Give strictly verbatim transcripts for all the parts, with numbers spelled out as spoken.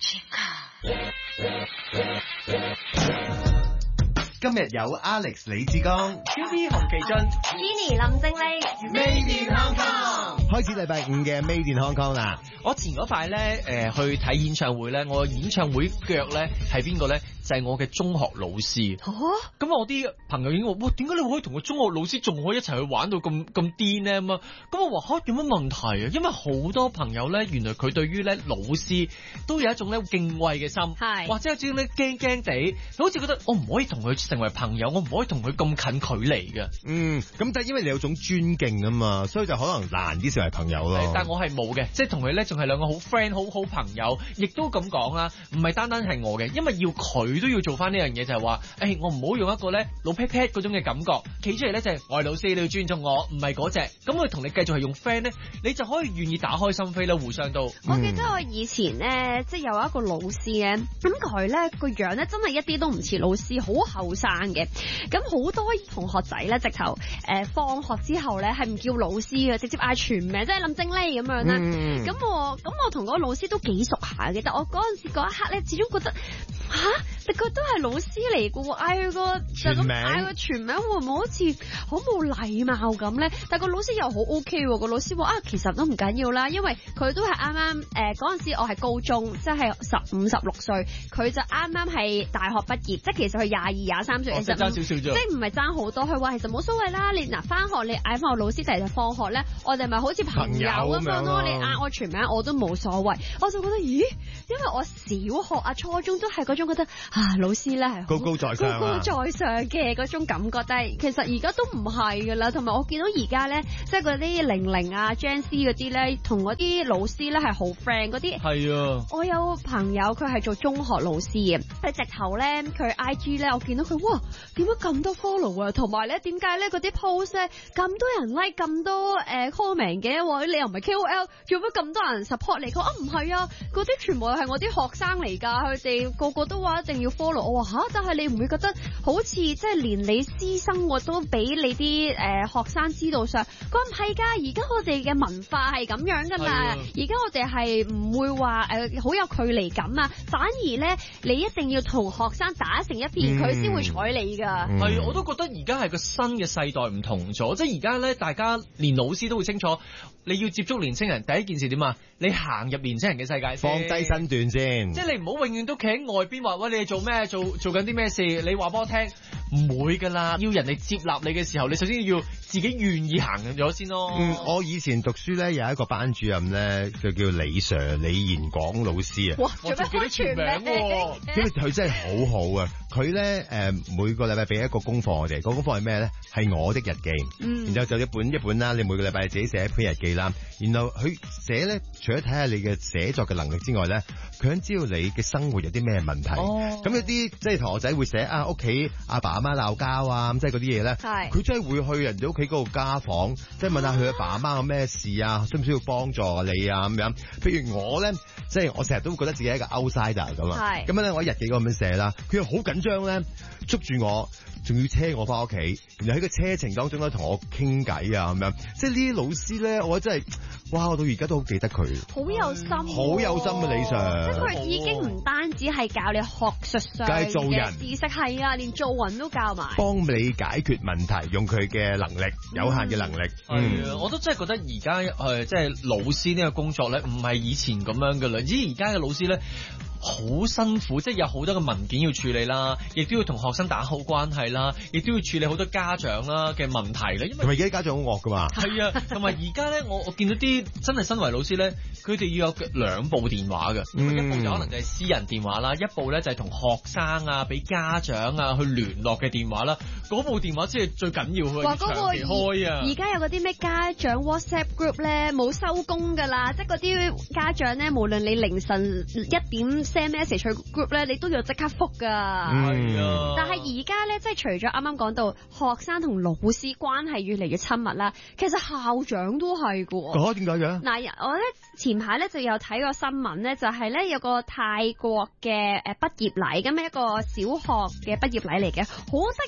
今日有 Alex 李志剛、 Q B 洪其俊、 Jenny 林正麗、 Made in Hong Kong，開始禮拜五嘅 Made in Hong Kong 啦。 我前嗰排咧，誒、呃、去睇演唱會咧，我演唱會腳咧係邊個咧？就係、是、我嘅中學老師。哦，咁我啲朋友已經話：哇，點解你可以同個中學老師仲可以一齊去玩到咁咁癲咧？咁啊，咁我話嚇有乜問題啊？因為好多朋友咧，原來佢對於咧老師都有一種咧敬畏嘅心，係或者有啲咧驚驚地，好似覺得我唔可以同佢成為朋友，我唔可以同佢咁近距離嘅。 嗯，咁但係因為你有種尊敬啊嘛，所以就可能難啲成為朋友咯。 但我係冇嘅，即係同佢咧仲係兩個好 friend 好好朋友，亦都咁講啦，唔係單單係我嘅，因為要佢都要做翻呢樣嘢，就係話，誒我唔好用一個咧老 pat pat 嗰種嘅感覺，企出嚟咧就係我係老師，你要尊重我，唔係嗰隻，咁佢同你繼續係用 friend 咧，你就可以願意打開心扉啦，互相都。 我記得我以前咧，即係有一個老師咧，咁佢咧個樣咧真係一啲都唔似老師，好後生嘅。咁好多同學仔咧，直頭誒放學之後咧係唔叫老師嘅，直接嗌全名，即係林正麗咁樣啦。咁、嗯、我咁我同嗰個老師都幾熟下嘅，但我嗰陣時嗰一刻咧，始終覺得吓，你佢都係老師嚟嘅喎，嗌佢個就咁嗌個全名，會唔會好似好冇禮貌咁咧？但個老師又好 O K 喎，個老師話啊，其實都唔緊要啦，因為佢都係啱啱誒嗰陣時我係高中，即係十五十六歲，佢就啱啱係大學畢業，即係其實佢廿二廿三歲，其實爭少少啫，即係唔係爭好多。佢話其實冇所謂啦，你嗱翻學你嗌翻我老師，第日放學咧，我哋咪好似朋友咁樣咯。你嗌我全名我都冇所謂，我就覺得咦，因為我小學啊初中都係嗰種覺得啊老師咧係高高在上、啊、 高高在上嘅嗰種感覺，但係其實而家都唔係噶啦。同埋我見到而家咧，即係嗰啲零零啊 Gen Z 嗰啲咧，同嗰啲老師咧係好 friend 嗰啲。係啊，我有朋友佢係做中學老師嘅，佢直頭咧佢 I G 咧，我見到佢哇，點解咁多 follow 啊？同埋咧，點解咧嗰啲 post 咧咁多人 like 咁多誒 comment 嘅？喎，你又唔係 K O L，做乜咁多人 support 你？佢啊唔係啊，嗰啲全部係我啲學生嚟噶，佢哋個個都話一定要 follow。我話吓，但係你唔會覺得好似即係連你私生活都俾你啲誒、呃、學生知道上？佢話唔係噶，而家我哋嘅文化係咁樣噶嘛，而家我哋係唔會話誒好有距離感啊，反而咧你一定要同學生打成一片，佢先會睬你噶。 係、嗯，我都覺得而家係個新嘅世代唔同咗，即係而家咧，大家連老師都會清楚，你要接觸年青人，第一件事點啊？你行入年青人嘅世界先， 放低身段先， 即係你唔好永遠都企喺外邊話，喂，你哋做咩？做做緊啲咩事？你話俾我聽，唔會噶啦。要人哋接納你嘅時候，你首先要自己願意行咗先咯。 嗯，我以前讀書咧有一個班主任咧，就叫李 Sir 李賢廣老師啊。 哇，做乜叫全名？ 因為佢真係好好啊！佢咧誒每個禮拜俾一個功課我哋，個功課係咩咧？係我的日記。嗯。然後就一本一本啦，你每個禮拜自己寫一篇日記啦。然後佢寫咧，除咗睇下你嘅寫作嘅能力之外咧，佢想知道你嘅生活有啲咩問題。哦。咁有啲即係同學仔會寫啊，屋企阿爸阿媽鬧交啊，咁即係嗰啲嘢咧。係。佢真係會去人哋屋企嗰度家訪，即係問下佢阿爸阿媽有咩事啊，需唔需要幫助你啊咁樣。譬如我咧，即係我成日都會覺得自己係一個 outsider 咁啊。係。咁樣咧，我喺日記嗰咁樣寫啦，佢又好緊張咧，捉住我，仲要車我翻屋企，然後喺個車程當中咧同我傾偈啊咁樣。即係呢啲老師咧，我真係，哇！我到而家都好記得佢， 好有心， 好有心啊！李 Sir， 即係佢已經唔單止係教你學術上嘅知識，係啊，連做人都教埋， 幫你解決問題，用佢嘅能力，有限嘅能力。 係、嗯、啊，我都真係覺得而家誒，即係老師呢個工作咧，唔係以前咁樣噶啦。咦，而家嘅老師咧，好辛苦，即係有好多嘅文件要處理啦，亦都要同學生打好關係啦，亦都要處理好多家長啦嘅問題咧。因為同埋而家啲家長好惡噶嘛。 係啊，同埋而家咧，我我見到啲真係身為老師咧，佢哋要有兩部電話嘅，嗯、一部就可能就係私人電話啦，一部咧就係同學生啊、俾家長啊去聯絡嘅電話啦。嗰部電話先係最緊要嘅，要長期開啊！ 而家有嗰啲咩家長 WhatsApp group 咧，冇收工噶啦，即係嗰啲家長咧，無論你凌晨一點 send message 去 group 咧，你都要即刻覆噶。係啊！但係而家咧，即係除咗啱啱講到學生同老師關係越嚟越親密啦，其實校長都係噶。 哦，點解嘅？ 嗱，我咧前排咧就有睇個新聞咧，就係咧有個泰國嘅誒畢業禮，咁一個小學嘅畢業禮嚟嘅，好得意喎。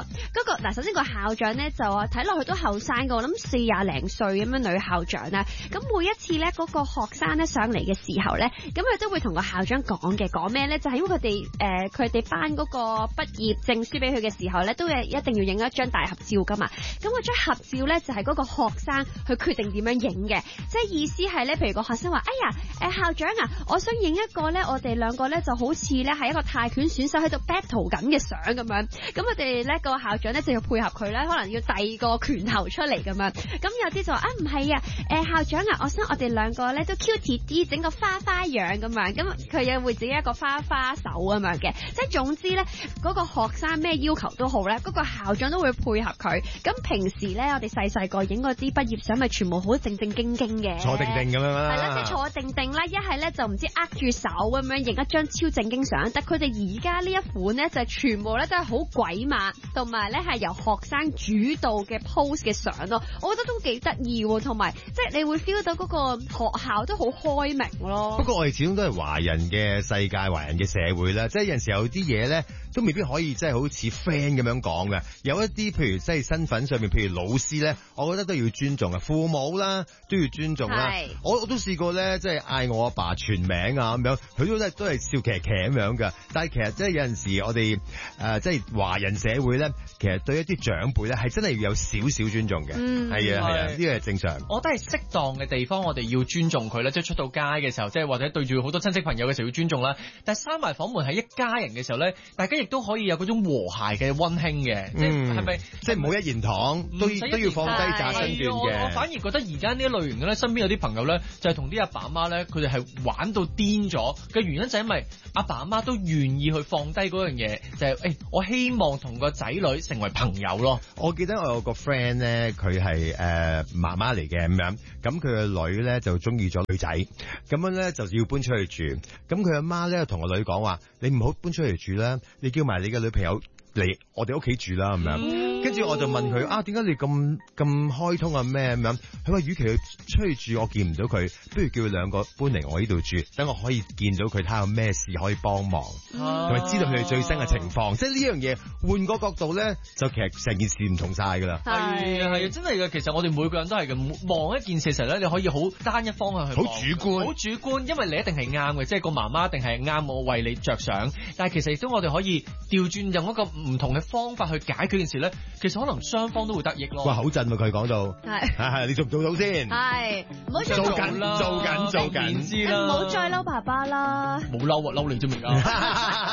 嗰、個嗱，首先個校長咧就話睇落去都後生嘅，我諗四廿零歲咁樣女校長啦。咁每一次咧嗰個學生咧上嚟嘅時候咧，咁佢都會同個校長講嘅，講咩咧？就係、是、因為佢哋誒佢哋班嗰個畢業證書俾佢嘅時候咧，都係一定要影一張大合照噶嘛。咁嗰張合照咧就係、是、嗰個學生去決定點樣影嘅，即係意思係咧，譬如個學生話：哎呀，誒、呃、校長啊，我想影一個咧，我哋兩個咧就好似咧係一個泰拳選手喺度 battle 緊嘅相咁樣。咁我哋咧個校長咧就要配合佢咧，可能要遞個拳頭出嚟咁樣。咁有啲就話啊唔係啊，誒、呃、校長啊，我想我哋兩個咧都 cute 啲，整個花花樣咁樣。咁佢又會自己一個花花手咁樣嘅。即係總之咧，嗰、那個學生咩要求都好咧，嗰、那個校長都會配合佢。咁平時咧，我哋細細個影嗰啲畢業相咪全部好正正經經嘅， 坐定定咁樣啦。 係啦，即係坐定定啦，一係咧就唔知握住手咁樣影一張超正經相。但佢哋而家呢一款咧就係、是、全部咧都係好鬼馬，同埋咧係由學生主導嘅 pose 嘅相咯。我覺得都幾得意喎，同埋即係你會 feel 到嗰個學校都好開明咯。 不過我哋始終都係華人嘅世界，華人嘅社會啦，即係有陣時有啲嘢咧都未必可以即係好似 friend 咁樣講嘅。有一啲譬如即係身份上面，譬如老師咧，我覺得都要尊重啊，父母啦都要尊重啦。我我都試過咧，即係嗌我阿爸，爸全名啊咁樣，佢都都都係笑騎騎咁樣噶。但係其實即係有陣時我哋誒、呃、即係華人社會咧，其實對一啲長輩咧係真係要有少少尊重嘅。嗯，係啊係啊，呢個係正常。 我覺得係適當嘅地方，我哋要尊重佢啦。即係出到街嘅時候，即係或者對住好多親戚朋友嘅時候要尊重啦。但係閂埋房門係一家人嘅時候咧，大家亦都可以有嗰種和諧嘅溫馨嘅。即係係咪？ 即係唔好一言堂，都都要放低紮身段嘅。 我反而覺得而家呢一類型嘅咧，身邊有啲朋友咧，就係同啲阿爸阿媽咧，佢哋係玩到癲咗嘅原因就係因為阿爸阿媽都願意去放低嗰樣嘢，就係、是、誒、欸，我希望同個仔女成為朋友咯。 我記得我有個 friend 咧，佢係誒媽媽嚟嘅咁樣，咁佢個女咧就中意咗女仔，咁樣咧就要搬出去住，咁佢阿媽咧同個女講話：你唔好搬出嚟住啦，你叫埋你嘅女朋友嚟我哋屋企住啦咁樣。跟住我就問佢啊，點解你咁咁開通啊咩咁樣？佢話：與其佢出去住，我見唔到佢，不如叫佢兩個搬嚟我呢度住，等我可以見到佢，睇下有咩事可以幫忙，同埋、啊、知道佢哋最新嘅情況。即係呢樣嘢換個角度咧，就其實成件事唔同晒㗎啦。係啊係啊，真係㗎。其實我哋每個人都係咁望一件事，實咧你可以好單一方向去望， 好主觀， 好主觀，因為你一定係啱嘅，即係個媽媽一定係啱我為你着想。但係其實亦都我哋可以調轉用一個唔同嘅方法去解決件事咧。其實可能雙方都會得益咯。哇， 好震喎！佢講到係係，你做唔做到先？ 係，唔好再做緊啦，做緊做緊， 唔好再嬲爸爸啦。 冇嬲啊，嬲你啫嘛。